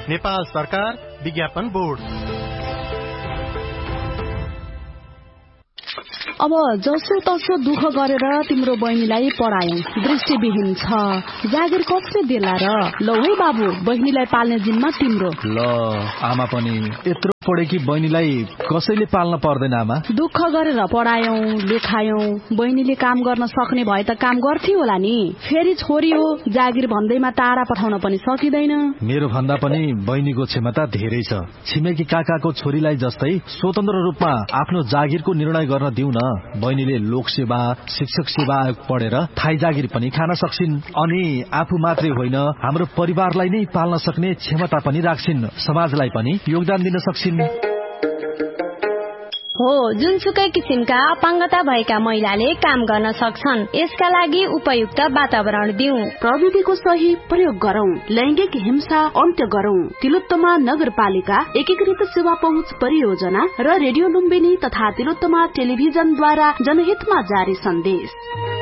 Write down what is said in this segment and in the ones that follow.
नेपाल सरकार विज्ञापन बोर्ड। अब जसो तसो दुःख गरेर तिम्रो बहिनीलाई पढायौ, दृष्टिविहीन छ, जागिर कसले देला र? लौ है बाबु, बहिनीलाई पाल्ने जिम्मा तिम्रो। ल आमा पनि यत्रो पढेकी बहिनीलाई कसैले पाल्न पर्दैन आमा। दुःख गरेर पढायौ, लेखायौ, बहिनीले काम गर्न सक्ने भए त काम गर्थ्यो होला नि। फेरि छोरी हो, जागिर भन्दैमा टाढा पठाउन पनि सकिँदैन। मेरो भन्दा पनि बहिनीको क्षमता धेरै छ। छिमेकी काकाको छोरीलाई जस्तै स्वतन्त्र रूपमा आफ्नो जागिरको निर्णय गर्न दिउन। बहिनीले लोकसेवा, शिक्षक सेवा आयोग पढेर थाई जागिर पनि खान सक्छिन् अनि आफू मात्रै होइन हाम्रो परिवारलाई नै पाल्न सक्ने क्षमता पनि राख्छिन्। समाजलाई पनि योगदान दिन सक्छिन्। हो, जुनसुकै किसिमका अपाङ्गता भएका महिलाले काम गर्न सक्छन्। यसका लागि उपयुक्त वातावरण दिउँ, प्रविधिको सही प्रयोग गरौं, लैंगिक हिंसा अन्त्य गरौं। तिलोत्तमा नगरपालिका एकीकृत सेवा पहुँच परियोजना र रेडियो लुम्बिनी तथा तिलोत्तमा टेलिभिजनद्वारा जनहितमा जारी सन्देश।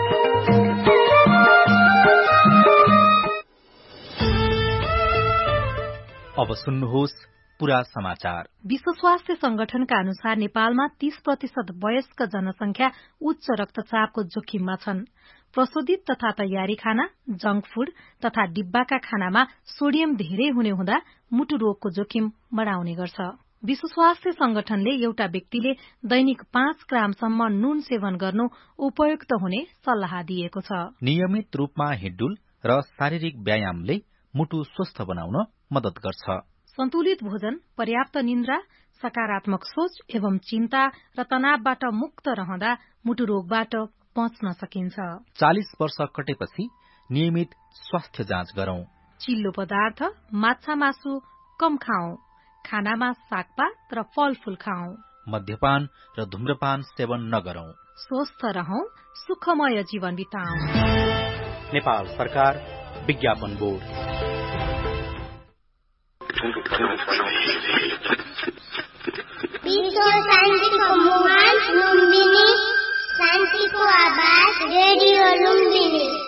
अब सुन्नुहोस् पूरा समाचार। विश्व स्वास्थ्य संगठनका अनुसार नेपालमा 30% वयस्क जनसंख्या उच्च रक्तचापको जोखिममा छन्। प्रशोधित तथा तयारी खाना, जंक फूड तथा डिब्बाका खानामा सोडियम धेरै हुने हुँदा मुटु रोगको जोखिम बढाउने गर्छ। विश्व स्वास्थ्य संगठनले एउटा व्यक्तिले दैनिक 5 ग्रामसम्म नुन सेवन गर्नु उपयुक्त हुने सल्लाह दिएको छ। नियमित रूपमा हिँडडुल र शारीरिक व्यायामले मुटु स्वस्थ बनाउन मद्दत गर्छ। सन्तुलित भोजन, पर्याप्त निन्द्रा, सकारात्मक सोच एवं चिन्ता र तनावबाट मुक्त रहँदा मुटु रोगबाट बच्न सकिन्छ। 40 वर्ष कटेपछि नियमित स्वास्थ्य जाँच गरौं। चिल्लो पदार्थ, माछा मासु कम खाऊ। खानामा सागपात र फलफूल खाऊ। मद्यपान र धूम्रपान सेवन नगरौं। स्वस्थ रहौं, सुखमय जीवन बिताऊ। नेपाल सरकार विज्ञापन बोर्ड। विश्व शान्तिको मुहान लुम्बिनी, शान्तिको आवाज रेडियो लुम्बिनी।